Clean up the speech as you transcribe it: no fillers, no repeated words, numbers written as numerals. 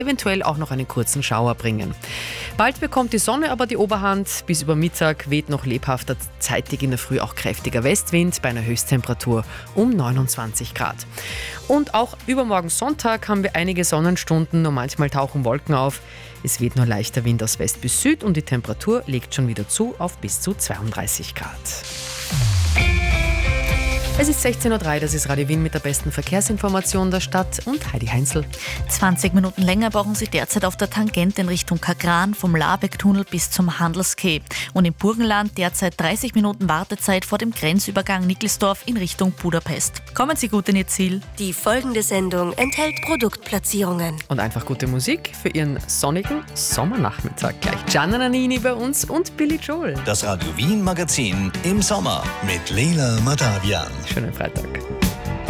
eventuell auch noch einen kurzen Schauer bringen. Bald bekommt die Sonne aber die Oberhand. Bis über Mittag weht noch lebhafter, zeitig in der Früh auch kräftiger Westwind bei einer Höchsttemperatur um 29 Grad. Und auch übermorgen Sonntag haben wir einige Sonnenstunden, nur manchmal tauchen Wolken auf. Es weht nur leichter Wind aus West bis Süd und die Temperatur legt schon wieder zu auf bis zu 32 Grad. Es ist 16.03 Uhr, das ist Radio Wien mit der besten Verkehrsinformation der Stadt und Heidi Heinzel. 20 Minuten länger brauchen Sie derzeit auf der Tangent in Richtung Kagran vom Labeck-Tunnel bis zum Handelskeh. Und im Burgenland derzeit 30 Minuten Wartezeit vor dem Grenzübergang Nickelsdorf in Richtung Budapest. Kommen Sie gut in Ihr Ziel. Die folgende Sendung enthält Produktplatzierungen. Und einfach gute Musik für Ihren sonnigen Sommernachmittag. Gleich Gianna Nannini bei uns und Billy Joel. Das Radio Wien Magazin im Sommer mit Leila Madavian. Schönen Freitag.